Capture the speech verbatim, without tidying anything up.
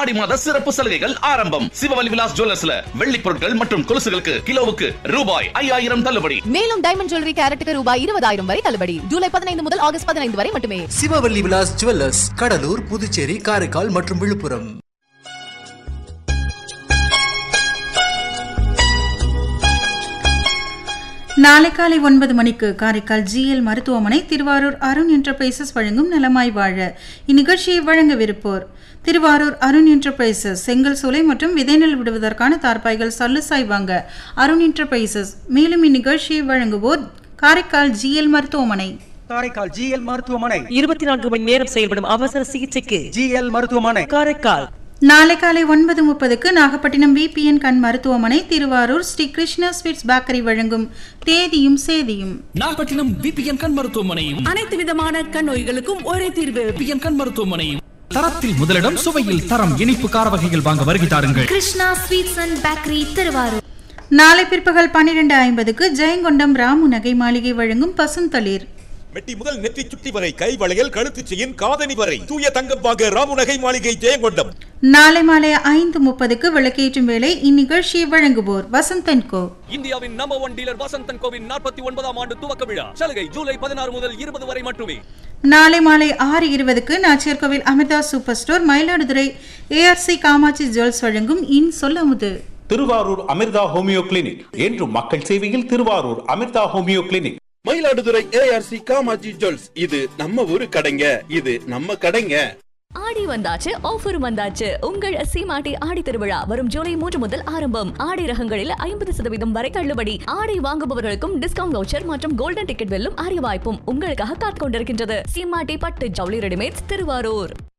ஆடி மாத சிறப்பு சலுகைகள் ஆரம்பம். சிவவல்லி விலாஸ் ஜுவல்லர்ஸ்ல வெள்ளி பொருட்கள் மற்றும் கொலுசுகளுக்கு கிலோவுக்கு ரூபாய் ஐயாயிரம் தள்ளுபடி. மேலும் டைமண்ட் ஜுவல்லரி கேரட்டுக்கு ரூபாய் இருபதாயிரம் வரை தள்ளுபடி. ஜூலை பதினைந்து முதல் ஆகஸ்ட் பதினைந்து வரை மட்டுமே. சிவவல்லி விலாஸ் ஜுவல்லர்ஸ், கடலூர், புதுச்சேரி, காரைக்கால் மற்றும் விழுப்புரம். நாளை காலை ஒன்பது மணிக்கு காரைக்கால் ஜிஎல் மருத்துவமனை, திருவாரூர் அருண் என்டர்பிரைசஸ் வழங்கும் நலமாய் வாழ. இந்நிகழ்ச்சியை வழங்கவிருப்போர் திருவாரூர் அருண் என்டர்பிரைசஸ், செங்கல் சூளை மற்றும் விதைநெல் விடுவதற்கான தார்பாய்கள் சல்லுசாய் வாங்க அருண் என்டர்பிரைசஸ். மேலும் இந்நிகழ்ச்சியை வழங்குவோர் காரைக்கால் ஜிஎல் மருத்துவமனை. காரைக்கால் ஜிஎல் மருத்துவமனை இருபத்தி நான்கு மணி நேரம் செயல்படும் அவசர சிகிச்சைக்கு ஜிஎல் மருத்துவமனை காரைக்கால். நாளை காலை ஒன்பது முப்பதுக்கு நாகப்பட்டினம் பிபிஎன் கண் மருத்துவமனை, திருவாரூர் ஸ்ரீ கிருஷ்ணா ஸ்வீட்ஸ் பேக்கரி வழங்கும் தேதியும் சேதியும். நாகப்பட்டினம் பிபிஎன் கண் மருத்துவமனையும் அனைத்து விதமான கண் நோய்களுக்கும் ஒரே தீர்வு. பிபிஎன் கண் மருத்துவமனையும். தரத்தில் முதலிடம், சுவையில் தரம். இனிப்பு கார வகைகள் வாங்க வருகை தாருங்கள். Krishna sweets and bakery, Thiruvarur. நாளை பிற்பகல் பன்னிரண்டு ஐம்பதுக்கு ஜெயங்கொண்டம் ராமு நகை மாளிகை வழங்கும் பசுந்தளிர். மெட்டி முதல் நெற்றி சுட்டி வரை, கை வளையல், கழுத்து செயின், காதணி வரை தூய தங்கம் வாங்க ராமுநகை மாளிகை, ஜெயங்கொண்டம். நாளை மாலை ஐந்து முப்பதுக்கு விளக்கேற்றும் வேளை. இந்நிகழ்ச்சியை வழங்குவோர் வசந்தன் கோ. இந்தியாவின் number one dealer Vasanthan CoWIN நாற்பத்தி ஒன்பதாம் ஆண்டு துவக்க விழா சலுகை ஜூலை பதினாறு முதல் இருபது வரை மட்டுமே. நாளை மாலை ஆறு இருபதுக்கு நாச்சியார் கோவில் Amrita super store, Mayiladuthurai ARC Kamakshi jewels வழங்கும் இன் சொல்லமுது. திருவாரூர் அமிர்தா ஹோமியோ கிளினிக், என்றும் மக்கள் சேவையில் Thiruvarur Amrita homeo clinic. Mayiladuthurai ARC Kamakshi jewels, இது நம்ம ஊரு கடைங்க, இது நம்ம கடைங்க. ஆடி வந்தாச்சு, ஆஃபர் வந்தாச்சு. உங்கள் சீமாட்டி ஆடி திருவிழா வரும் ஜூலை மூன்று முதல் ஆரம்பம். ஆடை ரகங்களில் ஐம்பது சதவீதம் வரை தள்ளுபடி. ஆடை வாங்குபவர்களுக்கும் டிஸ்கவுண்ட் வவுச்சர் மற்றும் கோல்டன் டிக்கெட் வெல்லும் அரிய வாய்ப்பும் உங்களுக்காக காத்துக் கொண்டிருக்கின்றது. சீமாட்டி பட்டு ஜவுளி ரெடிமேட்ஸ், திருவாரூர்.